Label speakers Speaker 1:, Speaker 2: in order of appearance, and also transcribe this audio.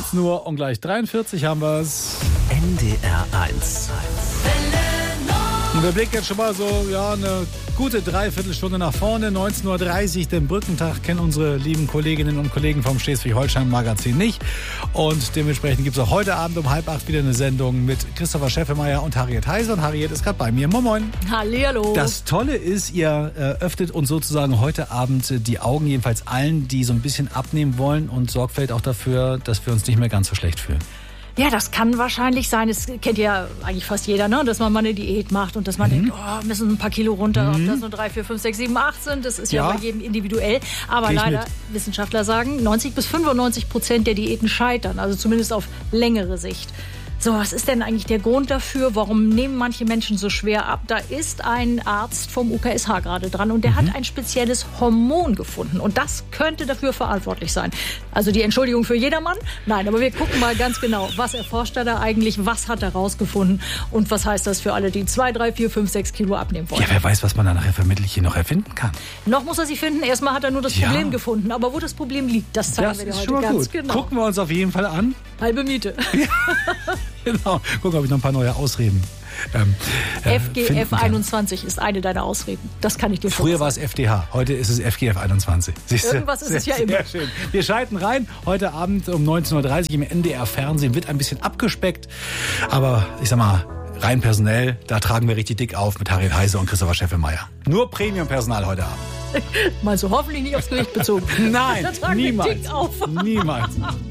Speaker 1: 19 Uhr und gleich 43 haben wir es.
Speaker 2: NDR 1.
Speaker 1: Und wir blicken jetzt schon mal so eine gute Dreiviertelstunde nach vorne. 19.30 Uhr, den Brückentag kennen unsere lieben Kolleginnen und Kollegen vom Schleswig-Holstein-Magazin nicht. Und dementsprechend gibt es auch heute Abend um 7:30 wieder eine Sendung mit Christopher Scheffemeier und Harriet Heise. Und Harriet ist gerade bei mir. Moin Moin.
Speaker 3: Hallihallo.
Speaker 1: Das Tolle ist, ihr öffnet uns sozusagen heute Abend die Augen, jedenfalls allen, die so ein bisschen abnehmen wollen, und sorgt auch dafür, dass wir uns nicht mehr ganz so schlecht fühlen.
Speaker 3: Ja, das kann wahrscheinlich sein. Das kennt ja eigentlich fast jeder, ne? Dass man mal eine Diät macht und dass man denkt, müssen ein paar Kilo runter, ob das nur 3, 4, 5, 6, 7, 8 sind. Das ist ja bei jedem individuell. Aber leider, Wissenschaftler sagen, 90-95% der Diäten scheitern. Also zumindest auf längere Sicht. So, was ist denn eigentlich der Grund dafür? Warum nehmen manche Menschen so schwer ab? Da ist ein Arzt vom UKSH gerade dran und der hat ein spezielles Hormon gefunden. Und das könnte dafür verantwortlich sein. Also die Entschuldigung für jedermann? Nein, aber wir gucken mal ganz genau, was erforscht er da eigentlich, was hat er rausgefunden und was heißt das für alle, die 2, 3, 4, 5, 6 Kilo abnehmen wollen.
Speaker 1: Ja, wer weiß, was man da nachher für Mittel hier noch erfinden kann.
Speaker 3: Noch muss er sie finden. Erstmal hat er nur das Problem gefunden. Aber wo das Problem liegt, das zeigen wir dir heute ganz genau.
Speaker 1: Gucken wir uns auf jeden Fall an.
Speaker 3: Halbe Miete.
Speaker 1: Genau. Gucken, ob ich noch ein paar neue Ausreden
Speaker 3: FGF 21 ist eine deiner Ausreden. Das kann ich dir schon sagen.
Speaker 1: Früher war es FDH, heute ist es FGF 21. Siehste?
Speaker 3: Irgendwas ist es ja immer.
Speaker 1: Sehr schön. Wir schalten rein. Heute Abend um 19.30 Uhr im NDR Fernsehen. Wird ein bisschen abgespeckt. Aber ich sag mal, rein personell, da tragen wir richtig dick auf mit Harriet Heise und Christopher Scheffemeier. Nur Premium-Personal heute Abend.
Speaker 3: Mal so hoffentlich nicht aufs Gericht bezogen.
Speaker 1: Nein,
Speaker 3: da tragen
Speaker 1: niemals.
Speaker 3: wir dick auf.
Speaker 1: Niemals.